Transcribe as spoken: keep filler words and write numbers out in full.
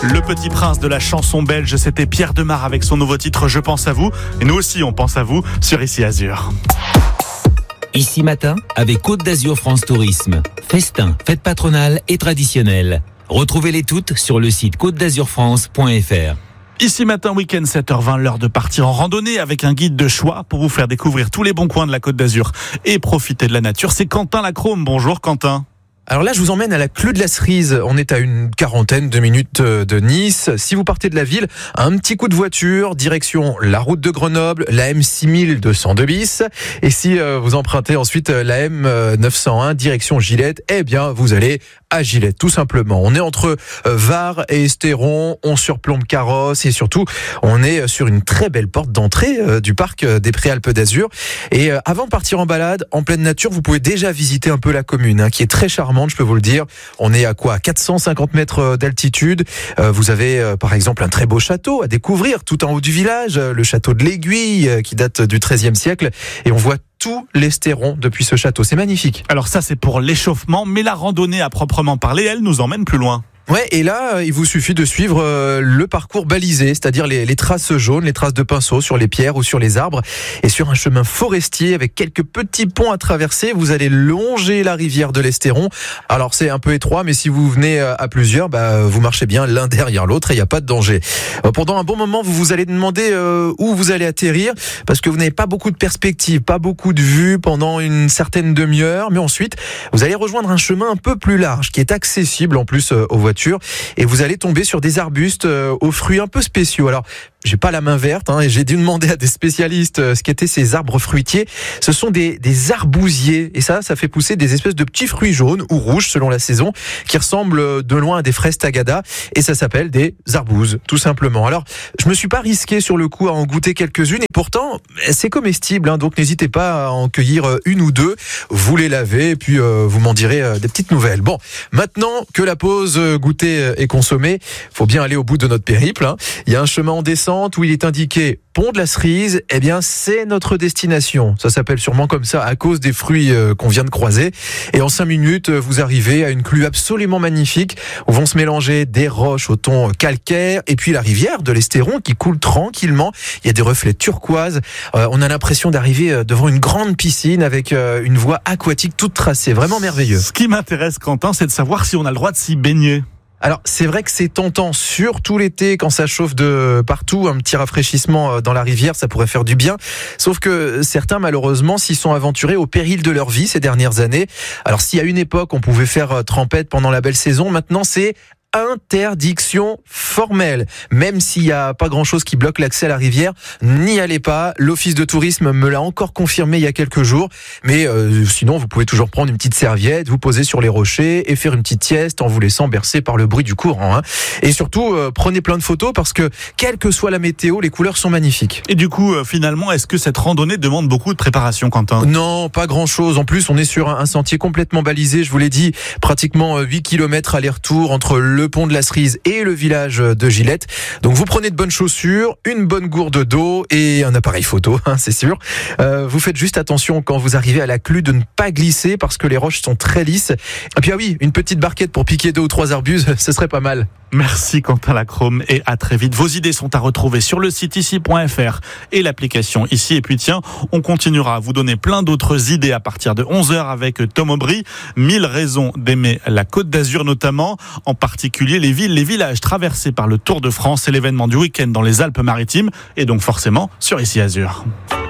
Le petit prince de la chanson belge, c'était Pierre Demar avec son nouveau titre Je pense à vous. Et nous aussi, on pense à vous sur Ici Azur. Ici Matin, avec Côte d'Azur France Tourisme. Festins, fêtes patronales et traditionnelles. Retrouvez-les toutes sur le site côte d'azur france point f r. Ici Matin, week-end, sept heures vingt, l'heure de partir en randonnée avec un guide de choix pour vous faire découvrir tous les bons coins de la Côte d'Azur et profiter de la nature. C'est Quentin Lacrome. Bonjour Quentin. Alors là, je vous emmène à la Clue de la Cerise. On est à une quarantaine de minutes de Nice. Si vous partez de la ville, un petit coup de voiture, direction la route de Grenoble, la M six mille deux cent deux bis. Et si vous empruntez ensuite la M neuf cent un, direction Gillette, eh bien, vous allez à Gillette, tout simplement. On est entre Var et Estéron, on surplombe Carrosse et surtout, on est sur une très belle porte d'entrée du parc des Préalpes d'Azur. Et avant de partir en balade, en pleine nature, vous pouvez déjà visiter un peu la commune, hein, qui est très charmante, je peux vous le dire. On est à quoi ? quatre cent cinquante mètres d'altitude. Vous avez, par exemple, un très beau château à découvrir tout en haut du village, le château de l'Aiguille, qui date du treizième siècle. Et on voit tout l'Estéron depuis ce château. C'est magnifique. Alors ça, c'est pour l'échauffement, mais la randonnée à proprement parler, elle nous emmène plus loin. Ouais, et là, il vous suffit de suivre le parcours balisé, c'est-à-dire les, les traces jaunes, les traces de pinceau sur les pierres ou sur les arbres. Et sur un chemin forestier avec quelques petits ponts à traverser, vous allez longer la rivière de l'Estéron. Alors c'est un peu étroit, mais si vous venez à plusieurs, bah, vous marchez bien l'un derrière l'autre et il n'y a pas de danger. Pendant un bon moment, vous vous allez demander euh, où vous allez atterrir, parce que vous n'avez pas beaucoup de perspectives, pas beaucoup de vues pendant une certaine demi-heure. Mais ensuite, vous allez rejoindre un chemin un peu plus large, qui est accessible en plus euh, aux voitures. Et vous allez tomber sur des arbustes euh, aux fruits un peu spéciaux. Alors, j'ai pas la main verte, hein, et j'ai dû demander à des spécialistes euh, ce qu'étaient ces arbres fruitiers. Ce sont des, des arbousiers, et ça, ça fait pousser des espèces de petits fruits jaunes ou rouges selon la saison, qui ressemblent de loin à des fraises tagada, et ça s'appelle des arbouses, tout simplement. Alors, je me suis pas risqué sur le coup à en goûter quelques-unes, et pourtant, c'est comestible, hein, donc n'hésitez pas à en cueillir une ou deux. Vous les lavez, et puis euh, vous m'en direz euh, des petites nouvelles. Bon, maintenant que la pause euh, goûter et consommer, faut bien aller au bout de notre périple, hein. Il y a un chemin en descente où il est indiqué Pont de la Cerise. Eh bien, c'est notre destination. Ça s'appelle sûrement comme ça à cause des fruits euh, qu'on vient de croiser. Et en cinq minutes, vous arrivez à une clue absolument magnifique où vont se mélanger des roches au ton calcaire et puis la rivière de l'Estéron qui coule tranquillement. Il y a des reflets turquoise. Euh, on a l'impression d'arriver devant une grande piscine avec euh, une voie aquatique toute tracée. Vraiment merveilleux. Ce qui m'intéresse, Quentin, c'est de savoir si on a le droit de s'y baigner. Alors, c'est vrai que c'est tentant, surtout l'été, quand ça chauffe de partout, un petit rafraîchissement dans la rivière, ça pourrait faire du bien. Sauf que certains, malheureusement, s'y sont aventurés au péril de leur vie ces dernières années. Alors, s'il y a une époque, on pouvait faire trempette pendant la belle saison, maintenant, c'est interdiction formelle. Même s'il n'y a pas grand-chose qui bloque l'accès à la rivière, n'y allez pas. L'office de tourisme me l'a encore confirmé il y a quelques jours. Mais euh, sinon, vous pouvez toujours prendre une petite serviette, vous poser sur les rochers et faire une petite sieste en vous laissant bercer par le bruit du courant, hein. Et surtout, euh, prenez plein de photos parce que, quelle que soit la météo, les couleurs sont magnifiques. Et du coup, euh, finalement, est-ce que cette randonnée demande beaucoup de préparation, Quentin ? Non, pas grand-chose. En plus, on est sur un, un sentier complètement balisé. Je vous l'ai dit, pratiquement huit kilomètres aller-retour entre le Le pont de la Cerise et le village de Gillette. Donc vous prenez de bonnes chaussures, une bonne gourde d'eau et un appareil photo, hein, c'est sûr. Euh, vous faites juste attention quand vous arrivez à la clue de ne pas glisser parce que les roches sont très lisses. Et puis ah oui, une petite barquette pour piquer deux ou trois arbuses, ce serait pas mal. Merci Quentin Lacrome et à très vite. Vos idées sont à retrouver sur le site ici point f r et l'application Ici. Et puis tiens, on continuera à vous donner plein d'autres idées à partir de onze heures avec Tom Aubry. Mille raisons d'aimer la Côte d'Azur notamment, en particulier les villes, les villages traversés par le Tour de France. C'est l'événement du week-end dans les Alpes-Maritimes et donc forcément sur Ici Azur.